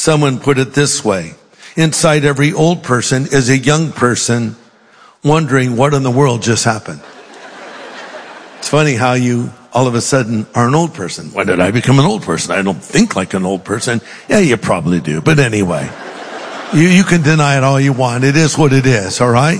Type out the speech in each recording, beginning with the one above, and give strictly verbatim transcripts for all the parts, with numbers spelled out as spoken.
Someone put it this way: inside every old person is a young person wondering what in the world just happened. It's funny how you all of a sudden are an old person. When did I become an old person? I don't think like an old person. Yeah, you probably do. But anyway, you, you can deny it all you want. It is what it is, all right?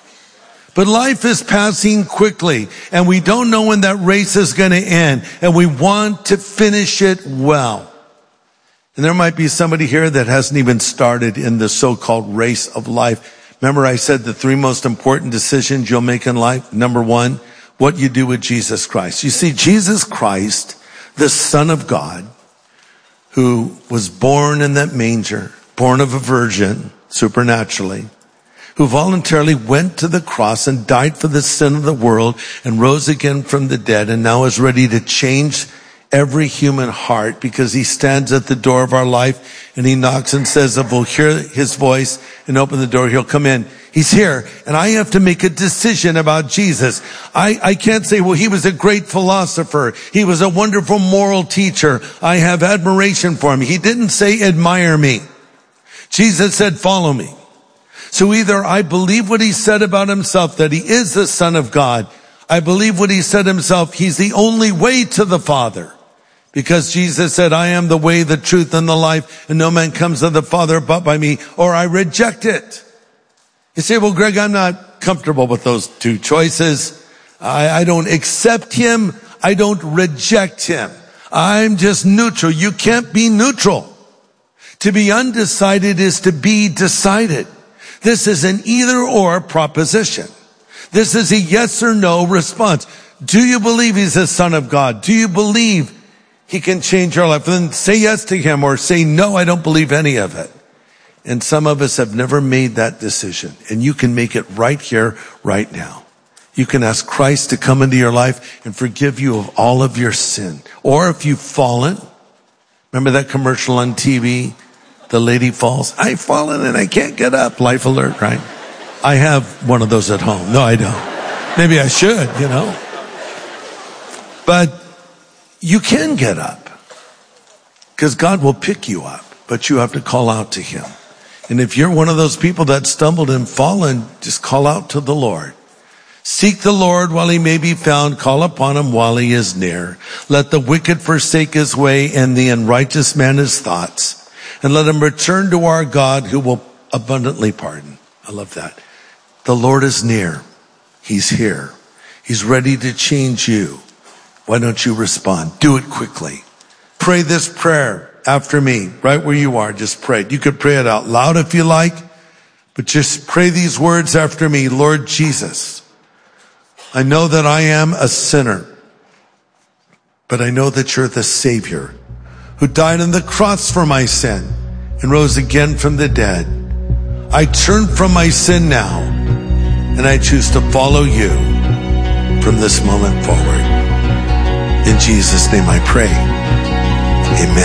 But life is passing quickly, and we don't know when that race is going to end, and we want to finish it well. And there might be somebody here that hasn't even started in the so-called race of life. Remember I said the three most important decisions you'll make in life? Number one, what you do with Jesus Christ. You see, Jesus Christ, the Son of God, who was born in that manger, born of a virgin, supernaturally, who voluntarily went to the cross and died for the sin of the world and rose again from the dead and now is ready to change every human heart, because he stands at the door of our life and he knocks and says, if we'll hear his voice and open the door, he'll come in. He's here, and I have to make a decision about Jesus. I, I can't say, well, he was a great philosopher. He was a wonderful moral teacher. I have admiration for him. He didn't say, admire me. Jesus said, follow me. So either I believe what he said about himself, that he is the Son of God. I believe what he said himself, he's the only way to the Father. Because Jesus said, I am the way, the truth, and the life, and no man comes to the Father but by me, or I reject it. You say, well, Greg, I'm not comfortable with those two choices. I, I don't accept him. I don't reject him. I'm just neutral. You can't be neutral. To be undecided is to be decided. This is an either or proposition. This is a yes or no response. Do you believe he's the Son of God? Do you believe he can change your life? Then say yes to him, or say, no, I don't believe any of it. And some of us have never made that decision. And you can make it right here, right now. You can ask Christ to come into your life and forgive you of all of your sin. Or if you've fallen, remember that commercial on T V? The lady falls. I've fallen and I can't get up. Life alert, right? I have one of those at home. No, I don't. Maybe I should, you know. But you can get up, because God will pick you up, but you have to call out to him. And if you're one of those people that stumbled and fallen, just call out to the Lord. Seek the Lord while he may be found. Call upon him while he is near. Let the wicked forsake his way, and the unrighteous man his thoughts. And let him return to our God, who will abundantly pardon. I love that. The Lord is near. He's here. He's ready to change you. Why don't you respond? Do it quickly. Pray this prayer after me, right where you are. Just pray it. You could pray it out loud if you like, but just pray these words after me. Lord Jesus, I know that I am a sinner, but I know that you're the Savior who died on the cross for my sin and rose again from the dead. I turn from my sin now, and I choose to follow you from this moment forward. In Jesus' name I pray. Amen.